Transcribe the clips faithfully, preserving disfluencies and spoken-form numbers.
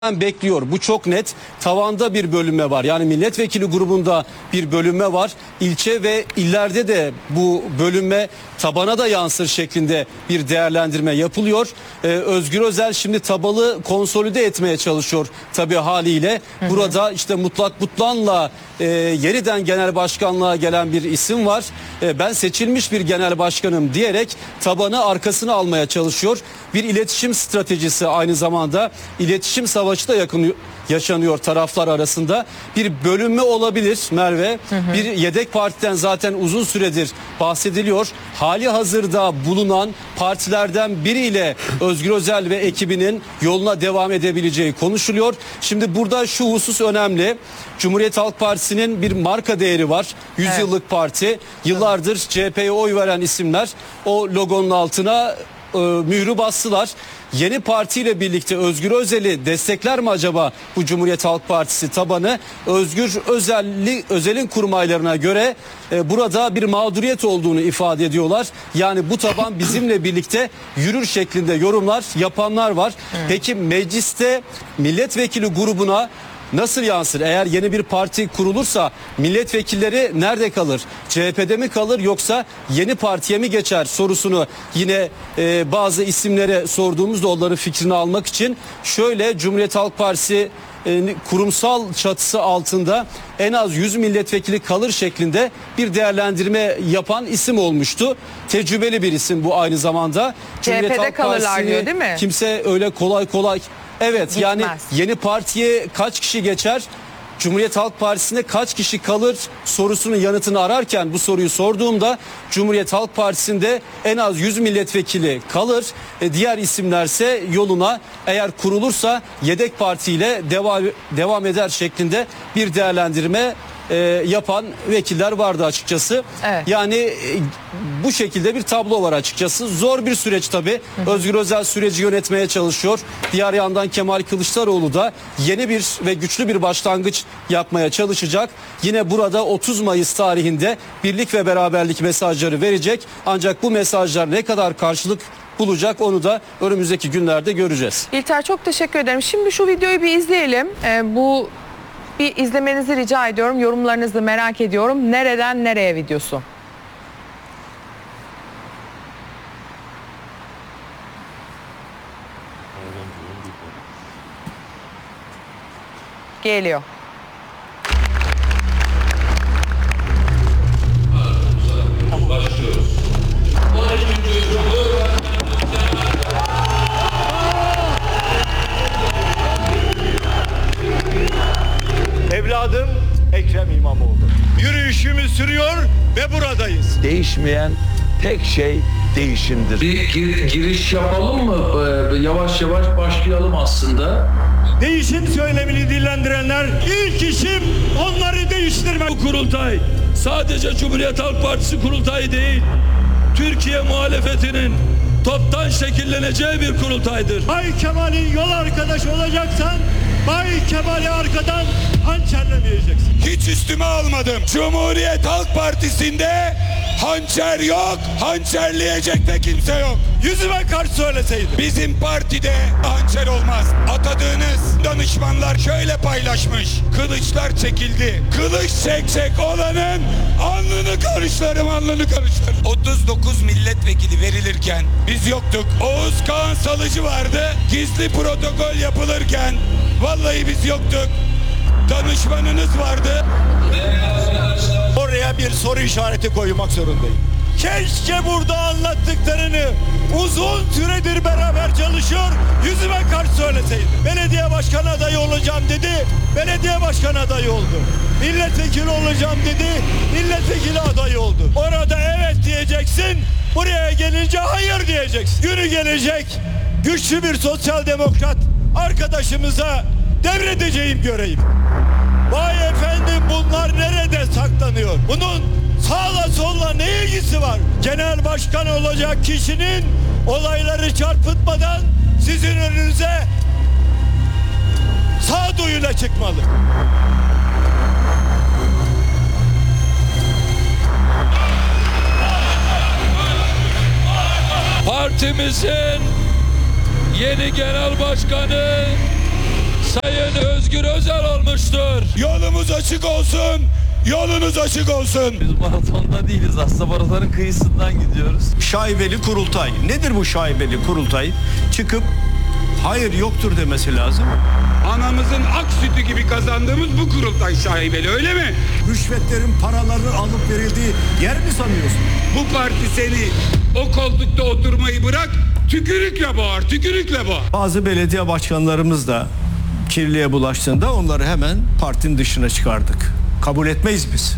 bekliyor. Bu çok net. Tavanda bir bölünme var. Yani milletvekili grubunda bir bölünme var. İlçe ve illerde de bu bölünme tabana da yansır şeklinde bir değerlendirme yapılıyor. Ee, Özgür Özel şimdi tabalı konsolide etmeye çalışıyor tabii haliyle. Hı hı. Burada işte Mutlak Butlan'la e, yeniden genel başkanlığa gelen bir isim var. E, ben seçilmiş bir genel başkanım diyerek tabanı arkasına almaya çalışıyor. Bir iletişim stratejisi, aynı zamanda iletişim savaşı da yakın yaşanıyor taraflar arasında. Bir bölünme olabilir Merve. Hı hı. Bir yedek partiden zaten uzun süredir bahsediliyor. Hali hazırda bulunan partilerden biriyle Özgür Özel ve ekibinin yoluna devam edebileceği konuşuluyor. Şimdi burada şu husus önemli. Cumhuriyet Halk Partisi'nin bir marka değeri var. yüz evet. yıllık parti. Yıllardır C H P'ye oy veren isimler o logonun altına e, mührü bastılar. Yeni partiyle birlikte Özgür Özel'i destekler mi acaba bu Cumhuriyet Halk Partisi tabanı? Özgür Özel'i, Özel'in kurmaylarına göre e, burada bir mağduriyet olduğunu ifade ediyorlar. Yani bu taban bizimle birlikte yürür şeklinde yorumlar yapanlar var. Evet. Peki mecliste milletvekili grubuna nasıl yansır? Eğer yeni bir parti kurulursa milletvekilleri nerede kalır? C H P'de mi kalır yoksa yeni partiye mi geçer sorusunu yine e, bazı isimlere sorduğumuzda onların fikrini almak için şöyle, Cumhuriyet Halk Partisi e, kurumsal çatısı altında en az yüz milletvekili kalır şeklinde bir değerlendirme yapan isim olmuştu. Tecrübeli bir isim bu aynı zamanda. C H P'de kalırlar diyor değil mi? Kimse öyle kolay kolay evet Gitmez. Yani yeni partiye kaç kişi geçer, Cumhuriyet Halk Partisi'ne kaç kişi kalır sorusunun yanıtını ararken bu soruyu sorduğumda Cumhuriyet Halk Partisi'nde en az yüz milletvekili kalır. E, diğer isimlerse yoluna, eğer kurulursa yedek partiyle devam, devam eder şeklinde bir değerlendirme e, yapan vekiller vardı açıkçası. Evet. Yani e, bu şekilde bir tablo var açıkçası. Zor bir süreç tabii. Hı hı. Özgür Özel süreci yönetmeye çalışıyor. Diğer yandan Kemal Kılıçdaroğlu da yeni bir ve güçlü bir başlangıç yapmaya çalışacak. Yine burada otuz Mayıs tarihinde birlik ve beraberlik mesajları verecek. Ancak bu mesajlar ne kadar karşılık bulacak onu da önümüzdeki günlerde göreceğiz. İlter, çok teşekkür ederim. Şimdi şu videoyu bir izleyelim. Ee, bu bir izlemenizi rica ediyorum. Yorumlarınızı merak ediyorum. Nereden nereye videosu? Geliyor. Başlıyoruz. Evladım Ekrem İmamoğlu. Yürüyüşümüz sürüyor ve buradayız. Değişmeyen tek şey değişimdir. Bir gir, giriş yapalım mı? Ee, yavaş yavaş başlayalım aslında. Değişim söylemini dillendirenler, ilk işim onları değiştirmek. Bu kurultay sadece Cumhuriyet Halk Partisi kurultayı değil, Türkiye muhalefetinin toptan şekilleneceği bir kurultaydır. Bay Kemal'in yol arkadaşı olacaksan Bay Kemal'i arkadan hançerlemeyeceksin. Hiç üstüme almadım. Cumhuriyet Halk Partisi'nde hançer yok, hançerleyecek de kimse yok. Yüzüme karşı söyleseydin. Bizim partide hançer olmaz. Atadığınız danışmanlar şöyle paylaşmış. Kılıçlar çekildi. Kılıç çekecek olanın alnını karışlarım, alnını karışlarım. otuz dokuz milletvekili verilirken biz yoktuk. Oğuz Kağan Salıcı vardı. Gizli protokol yapılırken vallahi biz yoktuk. Danışmanınız vardı. Oraya bir soru işareti koymak zorundayım. Keşke burada anlattıklarını uzun süredir beraber çalışıyor, yüzüme karşı söyleseydi. Belediye başkanı adayı olacağım dedi, belediye başkanı adayı oldu. Milletvekili olacağım dedi, milletvekili adayı oldu. Orada evet diyeceksin, buraya gelince hayır diyeceksin. Günü gelecek, güçlü bir sosyal demokrat arkadaşımıza devredeceğim göreyim. Vay efendim, bunlar nerede saklanıyor? Bunun sağla solla ne ilgisi var? Genel başkan olacak kişinin olayları çarpıtmadan sizin önünüze sağduyuyla çıkmalı. Partimizin yeni genel başkanı Özgür Özel olmuştur. Yolumuz açık olsun. Yolunuz açık olsun. Biz maratonda değiliz, aslında maratonun kıyısından gidiyoruz. Şaibeli kurultay. Nedir bu şaibeli kurultay? Çıkıp hayır yoktur demesi lazım. Anamızın ak sütü gibi kazandığımız bu kurultay şaibeli, öyle mi? Rüşvetlerin, paraların alıp verildiği yer mi sanıyorsun? Bu parti seni o koltukta oturmayı bırak, tükürükle boğar, tükürükle boğar. Bazı belediye başkanlarımız da kirliye bulaştığında onları hemen partinin dışına çıkardık. Kabul etmeyiz biz.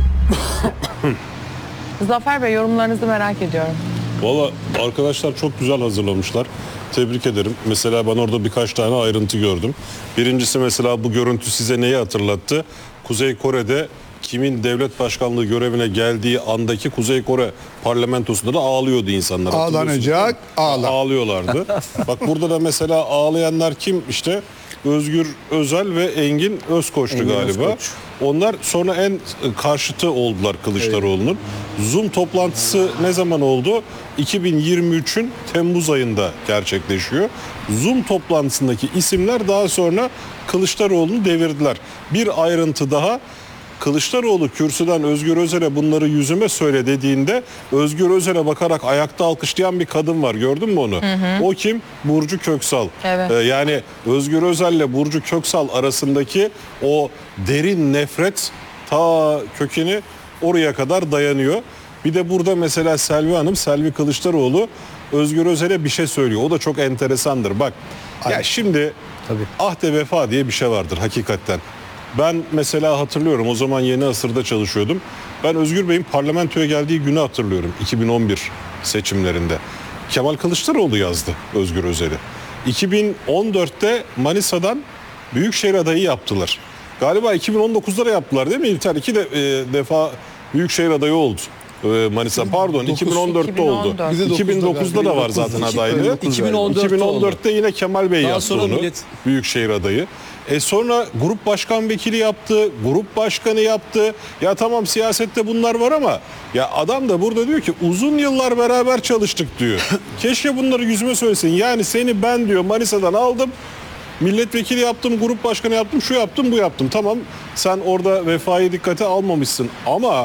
Zafer Bey, yorumlarınızı merak ediyorum. Valla arkadaşlar çok güzel hazırlamışlar. Tebrik ederim. Mesela ben orada birkaç tane ayrıntı gördüm. Birincisi, mesela bu görüntü size neyi hatırlattı? Kuzey Kore'de kimin devlet başkanlığı görevine geldiği andaki Kuzey Kore parlamentosunda da ağlıyordu insanlar. Ağlanacak, ağla. Ağlıyorlardı. Bak burada da mesela ağlayanlar kim? İşte Özgür Özel ve Engin Özkoç'tu Engin galiba. Özkoç. Onlar sonra en karşıtı oldular Kılıçdaroğlu'nun. Zoom toplantısı ne zaman oldu? iki bin yirmi üçün Temmuz ayında gerçekleşiyor. Zoom toplantısındaki isimler daha sonra Kılıçdaroğlu'nu devirdiler. Bir ayrıntı daha. Kılıçdaroğlu kürsüden Özgür Özel'e bunları yüzüme söyle dediğinde Özgür Özel'e bakarak ayakta alkışlayan bir kadın var. Gördün mü onu? Hı hı. O kim? Burcu Köksal. Evet. Ee, yani Özgür Özel'le Burcu Köksal arasındaki o derin nefret ta kökeni oraya kadar dayanıyor. Bir de burada mesela Selvi Hanım, Selvi Kılıçdaroğlu Özgür Özel'e bir şey söylüyor. O da çok enteresandır. Bak ya şimdi Tabii. ahde vefa diye bir şey vardır hakikaten. Ben mesela hatırlıyorum, o zaman Yeni Asır'da çalışıyordum. Ben Özgür Bey'in parlamentoya geldiği günü hatırlıyorum, iki bin on bir seçimlerinde. Kemal Kılıçdaroğlu yazdı Özgür Özel'i. iki bin on dörtte Manisa'dan Büyükşehir adayı yaptılar. Galiba iki bin on dokuzda da yaptılar değil mi İlter? İki de, e, defa Büyükşehir adayı oldu. E, Manisa pardon iki bin on dörtte oldu. iki bin dokuzda da var zaten adaylığı. iki bin on dörtte iki bin on dörtte yine Kemal Bey Daha yaptı sonra onu. millet- Büyükşehir adayı. E sonra grup başkan vekili yaptı, grup başkanı yaptı. Ya tamam, siyasette bunlar var ama ya adam da burada diyor ki uzun yıllar beraber çalıştık diyor. Keşke bunları yüzüme söylesin. Yani seni ben diyor Manisa'dan aldım. Milletvekili yaptım, grup başkanı yaptım, şu yaptım, bu yaptım. Tamam, sen orada vefayı dikkate almamışsın ama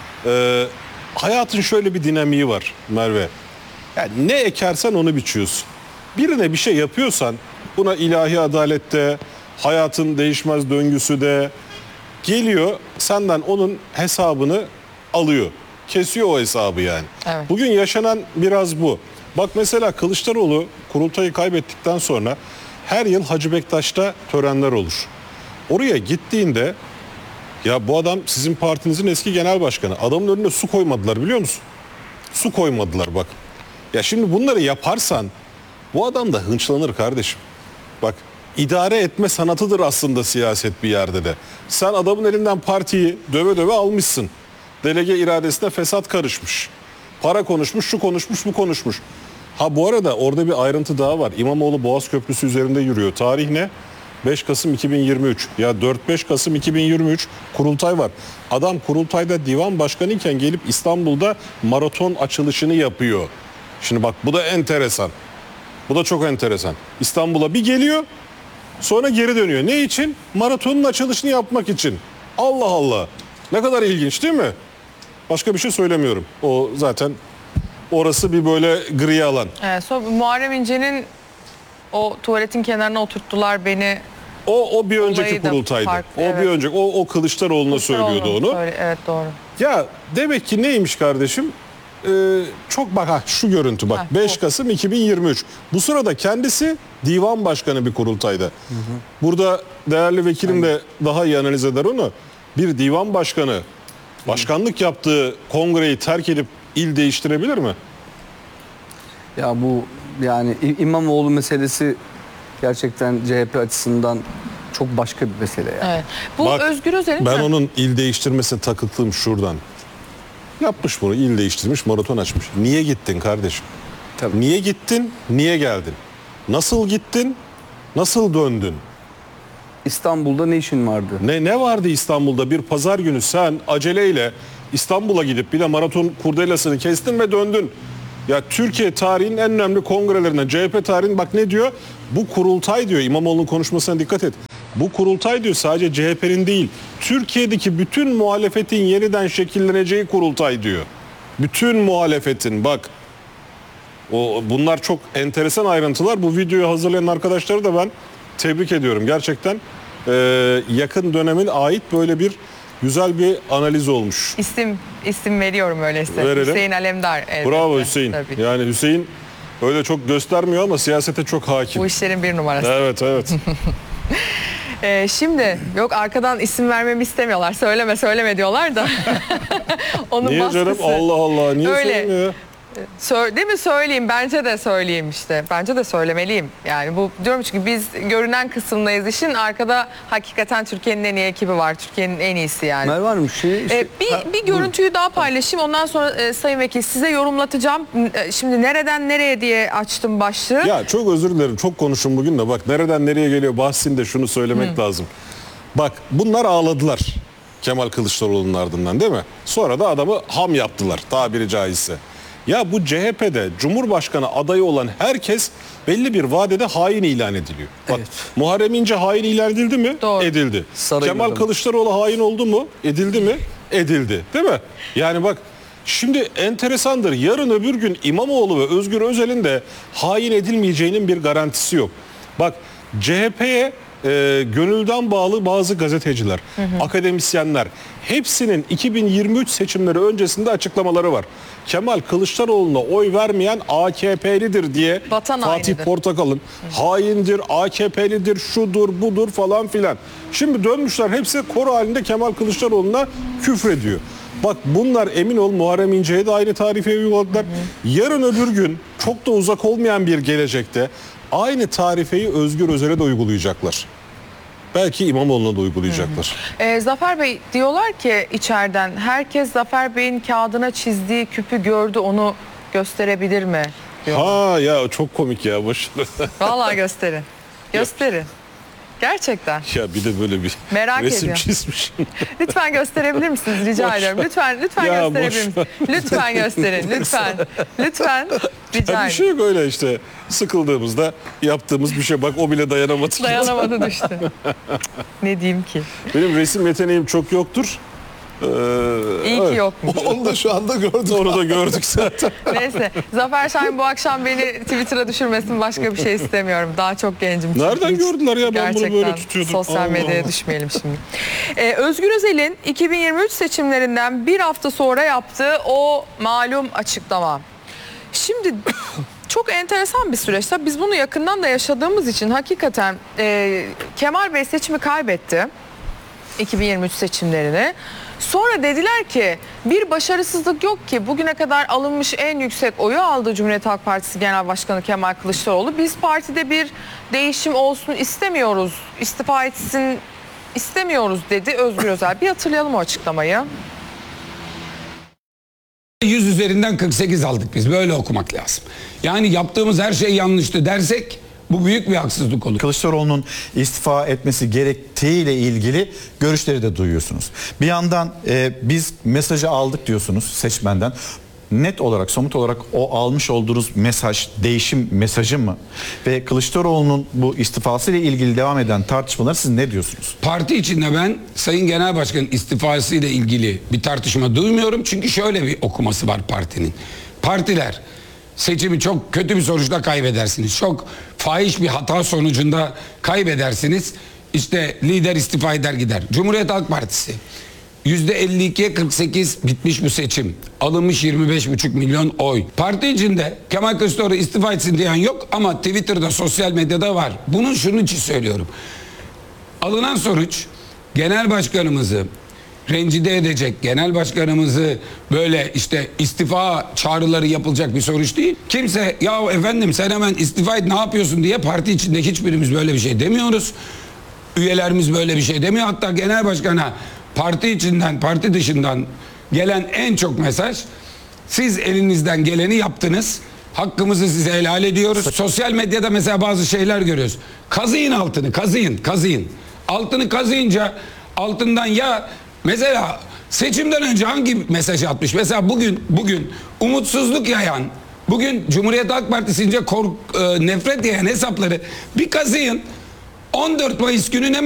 e, hayatın şöyle bir dinamiği var Merve. Yani ne ekersen onu biçiyorsun. Birine bir şey yapıyorsan, buna ilahi adalette, hayatın değişmez döngüsü de geliyor, senden onun hesabını alıyor. Kesiyor o hesabı yani. Evet. Bugün yaşanan biraz bu. Bak mesela Kılıçdaroğlu kurultayı kaybettikten sonra her yıl Hacı Bektaş'ta törenler olur. Oraya gittiğinde ya bu adam sizin partinizin eski genel başkanı. Adamın önüne su koymadılar biliyor musun? Su koymadılar bak. Ya şimdi bunları yaparsan bu adam da hınçlanır kardeşim. Bak, idare etme sanatıdır aslında siyaset bir yerde de. Sen adamın elinden partiyi döve döve almışsın. Delege iradesine fesat karışmış. Para konuşmuş, şu konuşmuş, bu konuşmuş. Ha bu arada orada bir ayrıntı daha var. İmamoğlu Boğaz Köprüsü üzerinde yürüyor. Tarih ne? beş Kasım iki bin yirmi üç. Ya dört beş Kasım iki bin yirmi üç kurultay var. Adam kurultayda divan başkanı iken gelip İstanbul'da maraton açılışını yapıyor. Şimdi bak bu da enteresan. Bu da çok enteresan. İstanbul'a bir geliyor, sonra geri dönüyor. Ne için? Maratonun açılışını yapmak için. Allah Allah. Ne kadar ilginç değil mi? Başka bir şey söylemiyorum. O zaten orası bir böyle gri alan. Evet, sonra Muharrem İnce'nin o tuvaletin kenarına oturttular beni. O o bir önceki Olayı da kurultaydı. farklı, O evet. bir önceki o, o Kılıçdaroğlu'na söylüyordu onu. Söyle- evet doğru. Ya demek ki neymiş kardeşim? Ee, çok bak ha şu görüntü bak. Ha, bu. beş Kasım iki bin yirmi üç. Bu sırada kendisi divan başkanı bir kurultayda. Burada değerli vekilim de daha iyi analiz eder onu. Bir divan başkanı başkanlık yaptığı kongreyi terk edip il değiştirebilir mi? Ya bu yani İ- İmamoğlu meselesi gerçekten C H P açısından çok başka bir mesele yani. Evet. Bu Bak, Özgür Özel'in Ben Ha, onun il değiştirmesine takıklığım şuradan. Yapmış bunu, il değiştirmiş, maraton açmış. Niye gittin kardeşim? Tabii. Niye gittin, niye geldin? Nasıl gittin, nasıl döndün? İstanbul'da ne işin vardı? Ne ne vardı İstanbul'da bir pazar günü sen aceleyle İstanbul'a gidip bir de maraton kurdelasını kestin ve döndün. Ya Türkiye tarihinin en önemli kongrelerinden, C H P tarihinin bak ne diyor? Bu kurultay diyor, İmamoğlu'nun konuşmasına dikkat et. Bu kurultay diyor sadece C H P'nin değil, Türkiye'deki bütün muhalefetin yeniden şekilleneceği kurultay diyor. Bütün muhalefetin, bak. O, bunlar çok enteresan ayrıntılar. Bu videoyu hazırlayan arkadaşları da ben tebrik ediyorum. Gerçekten e, yakın dönemin ait böyle bir güzel bir analiz olmuş. İsim isim veriyorum öyleyse. Verelim. Hüseyin Alemdar. elbette. Bravo Hüseyin. Tabii. Yani Hüseyin öyle çok göstermiyor ama siyasete çok hakim. Bu işlerin bir numarası. Evet evet. Ee, şimdi yok arkadan isim vermemi istemiyorlar. Söyleme söyleme diyorlar da. Onun Niye baskısı. canım? Allah Allah. Niye Öyle. söylemiyor? Sö- değil mi söyleyeyim? Bence de söyleyeyim işte. Bence de söylemeliyim. Yani bu diyorum çünkü biz görünen kısımdayız işin. Arkada hakikaten Türkiye'nin en iyi ekibi var. Türkiye'nin en iyisi yani. Merve Hanım şey işte, Ee, bir, ha, bir görüntüyü daha paylaşayım. Ondan sonra e, Sayın Vekil size yorumlatacağım. E, Şimdi nereden nereye diye açtım başlığı. Ya çok özür dilerim. Çok konuşun bugün de. Bak nereden nereye geliyor bahsinde şunu söylemek lazım. Bak bunlar ağladılar. Kemal Kılıçdaroğlu'nun ardından değil mi? Sonra da adamı ham yaptılar tabiri caizse. Ya bu C H P'de Cumhurbaşkanı adayı olan herkes belli bir vadede hain ilan ediliyor. Bak Evet. Muharrem İnce hain ilan edildi mi? Doğru. Edildi. Sarayın Kemal adamı. Kılıçdaroğlu hain oldu mu? Edildi mi? Edildi. Değil mi? Yani bak şimdi enteresandır. Yarın öbür gün İmamoğlu ve Özgür Özel'in de hain edilmeyeceğinin bir garantisi yok. Bak C H P'ye e, gönülden bağlı bazı gazeteciler, akademisyenler hepsinin iki bin yirmi üç seçimleri öncesinde açıklamaları var. Kemal Kılıçdaroğlu'na oy vermeyen A K P'lidir diye Vatan Fatih hainidir. Portakal'ın haindir, A K P'lidir, şudur, budur falan filan. Şimdi dönmüşler hepsi koro halinde Kemal Kılıçdaroğlu'na küfrediyor. Bak bunlar emin ol Muharrem İnce'ye de aynı tarifeyi uyguladılar. Yarın öbür gün çok da uzak olmayan bir gelecekte aynı tarifeyi Özgür Özel'e de uygulayacaklar. Belki İmamoğlu'na da uygulayacaklar. Ee, Zafer Bey diyorlar ki içeriden herkes Zafer Bey'in kağıdına çizdiği küpü gördü, onu gösterebilir mi? Diyor. Ha ya çok komik ya başına. Vallahi gösterin. Gösterin. Gerçekten. Ya bir de böyle bir Merak resim ediyorum. çizmiş. Lütfen gösterebilir misiniz? Rica Boş ediyorum. ver. Lütfen lütfen Ya gösterebilir boş misiniz? Lütfen gösterin. Lütfen. Lütfen. Rica Ya bir ederim. şey yok öyle işte. Sıkıldığımızda yaptığımız bir şey. Bak o bile dayanamadı. Dayanamadı düştü. Ne diyeyim ki? Benim resim yeteneğim çok yoktur. Ee, İyi evet. ki yokmuş. Onu da şu anda gördük. Onu da gördük zaten. Neyse. Zafer Şahin bu akşam beni Twitter'a düşürmesin. Başka bir şey istemiyorum. Daha çok gencim. çünkü. Nereden Hiç gördüler ya? Ben bunu gerçekten böyle tutuyordum. sosyal Allah medyaya Allah. düşmeyelim şimdi. Ee, Özgür Özel'in iki bin yirmi üç seçimlerinden bir hafta sonra yaptığı o malum açıklama. Şimdi çok enteresan bir süreçte biz bunu yakından da yaşadığımız için hakikaten e, Kemal Bey seçimi kaybetti. iki bin yirmi üç seçimlerini. Sonra dediler ki bir başarısızlık yok ki bugüne kadar alınmış en yüksek oyu aldı Cumhuriyet Halk Partisi Genel Başkanı Kemal Kılıçdaroğlu. Biz partide bir değişim olsun istemiyoruz, istifa etsin istemiyoruz dedi Özgür Özel. Bir hatırlayalım o açıklamayı. yüz üzerinden kırk sekiz aldık biz. Böyle okumak lazım. Yani yaptığımız her şey yanlıştı dersek bu büyük bir haksızlık olur. Kılıçdaroğlu'nun istifa etmesi gerektiğiyle ilgili görüşleri de duyuyorsunuz. Bir yandan e, biz mesajı aldık diyorsunuz seçmenden. Net olarak, somut olarak o almış olduğunuz mesaj değişim mesajı mı? Ve Kılıçdaroğlu'nun bu istifası ile ilgili devam eden tartışmaları siz ne diyorsunuz? Parti içinde ben Sayın Genel Başkan'ın istifası ile ilgili bir tartışma duymuyorum. Çünkü şöyle bir okuması var partinin. Partiler seçimi çok kötü bir sonuçla kaybedersiniz. Çok fahiş bir hata sonucunda kaybedersiniz. İşte lider istifa eder gider. Cumhuriyet Halk Partisi yüzde elli ikiye kırk sekiz bitmiş bu seçim. Alınmış yirmi beş buçuk milyon oy. Parti içinde Kemal Kılıçdaroğlu istifa etsin diyen yok ama Twitter'da, sosyal medyada var. Bunun şunun için söylüyorum. Alınan sonuç genel başkanımızı rencide edecek, genel başkanımızı böyle işte istifa çağrıları yapılacak bir sonuç değil. Kimse ya efendim sen hemen istifa et ne yapıyorsun diye parti içinde hiçbirimiz böyle bir şey demiyoruz. Üyelerimiz böyle bir şey demiyor. Hatta genel başkana parti içinden, parti dışından gelen en çok mesaj siz elinizden geleni yaptınız. Hakkımızı size helal ediyoruz. Sosyal medyada mesela bazı şeyler görüyoruz. Kazıyın altını, kazıyın, kazıyın. Altını kazıyınca altından ya mesela seçimden önce hangi mesaj atmış? Mesela bugün bugün umutsuzluk yayan, bugün Cumhuriyet Halk Partisi'nce kork, e, nefret yayan hesapları bir kazıyın. on dört Mayıs gününe